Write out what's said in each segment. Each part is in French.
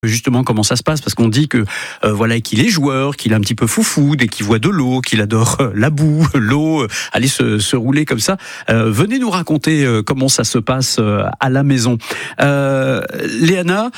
Justement, comment ça se passe? Parce qu'on dit que voilà, qu'il est joueur, qu'il est un petit peu foufou, dès qu'il voit de l'eau, qu'il adore la boue, l'eau, aller se rouler comme ça. Venez nous raconter comment ça se passe à la maison. Léana,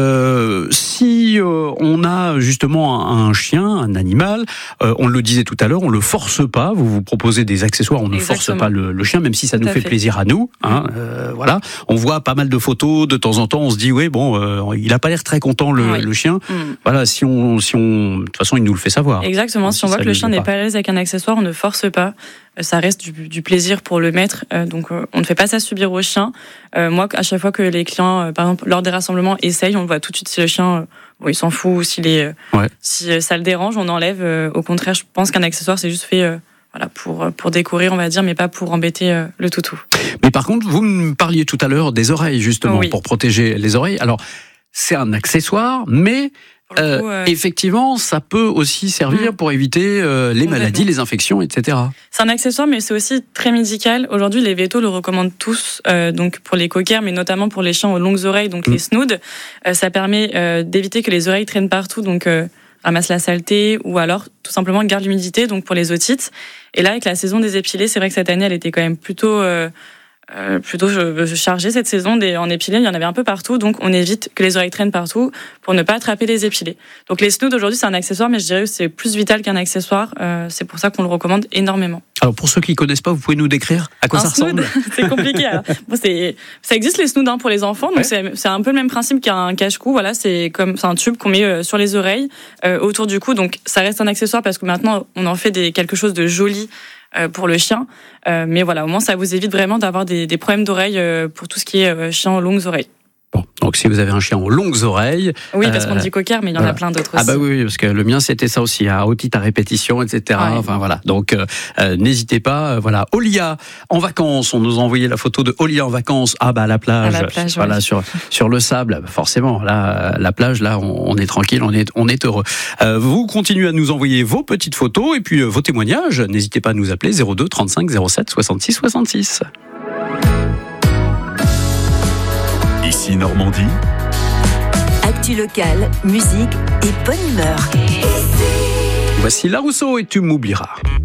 si on a justement un chien, un animal, on le disait tout à l'heure, on le force pas. Vous vous proposez des accessoires, on ne force pas le chien, même si ça nous fait plaisir à nous. Hein, voilà, on voit pas mal de photos de temps en temps. On se dit oui, bon, il a pas l'air très content le chien. Voilà, si on, de toute façon, il nous le fait savoir. Exactement. Si on voit que le chien n'est pas à l'aise avec un accessoire, on ne force pas. Ça reste du plaisir pour le maître. Donc, on ne fait pas ça subir au chien. Moi, à chaque fois que les clients, par exemple, lors des rassemblements, essayent, on le voit tout de suite si le chien, il s'en fout ou si ça le dérange, on enlève. Au contraire, je pense qu'un accessoire, c'est juste fait voilà, pour décorer, on va dire, mais pas pour embêter le toutou. Mais par contre, vous me parliez tout à l'heure des oreilles, justement, pour protéger les oreilles. Alors, c'est un accessoire, mais effectivement, ça peut aussi servir pour éviter les maladies, les infections, etc. C'est un accessoire, mais c'est aussi très médical. Aujourd'hui, les vétos le recommandent tous, donc pour les cockers, mais notamment pour les chiens aux longues oreilles, donc les snoods. Ça permet d'éviter que les oreilles traînent partout, donc ramasse la saleté, ou alors tout simplement garde l'humidité, donc pour les otites. Et là, avec la saison des épilés, c'est vrai que cette année, elle était quand même plutôt chargée cette saison. En épilé, il y en avait un peu partout, donc on évite que les oreilles traînent partout pour ne pas attraper les épilés. Donc les snoods aujourd'hui c'est un accessoire, mais je dirais que c'est plus vital qu'un accessoire. C'est pour ça qu'on le recommande énormément. Alors pour ceux qui ne connaissent pas, vous pouvez nous décrire à quoi ça ressemble? C'est compliqué. Alors. Bon, ça existe les snoods pour les enfants, donc c'est un peu le même principe qu'un cache-cou. Voilà, c'est un tube qu'on met sur les oreilles, autour du cou. Donc ça reste un accessoire parce que maintenant on en fait quelque chose de joli pour le chien, mais voilà, au moins ça vous évite vraiment d'avoir des problèmes d'oreilles pour tout ce qui est chien aux longues oreilles. Bon, donc si vous avez un chien aux longues oreilles... Oui, parce qu'on dit cocker, mais il y en a plein d'autres aussi. Ah bah oui, parce que le mien c'était ça aussi, otite à répétition, etc. Ouais. Enfin voilà, donc n'hésitez pas. Voilà, Olia en vacances, on nous a envoyé la photo de Olia en vacances. Ah bah à la plage, voilà, sur le sable, forcément. Là, la plage, là, on est tranquille, on est heureux. Vous continuez à nous envoyer vos petites photos et puis vos témoignages. N'hésitez pas à nous appeler 02 35 07 66 66. Ici Normandie. Actu locale, musique et bonne humeur. Voici La Rousseau et Tu m'oublieras.